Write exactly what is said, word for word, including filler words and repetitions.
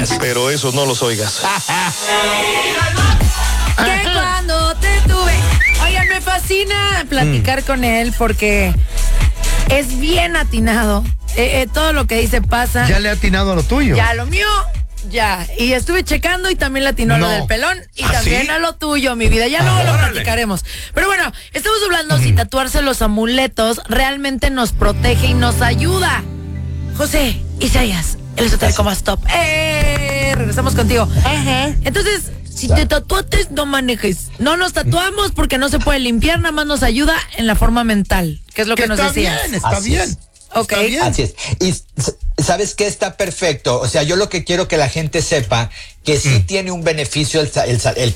días. Pero esos no los oigas. Que cuando te tuve. Oigan, me fascina platicar mm. con él porque es bien atinado. Eh, eh, todo lo que dice pasa. Ya le ha atinado a lo tuyo. Ya lo mío, ya. Y estuve checando y también le atinó no. lo del pelón. Y ¿Ah, también sí? a lo tuyo, mi vida. Ya luego ah, lo platicaremos. Pero bueno, estamos hablando mm. si tatuarse los amuletos realmente nos protege y nos ayuda. José Isaías, el esotérico más top. ¡Eh! Regresamos contigo. Ajá. Entonces, si te tatuates, no manejes. No nos tatuamos porque no se puede limpiar, nada más nos ayuda en la forma mental, que es lo que, que nos está decías. Bien, está Así bien. Es. Ok. Está bien. Así es. Y ¿sabes qué? Está perfecto. O sea, yo lo que quiero que la gente sepa que sí mm. tiene un beneficio el, el, el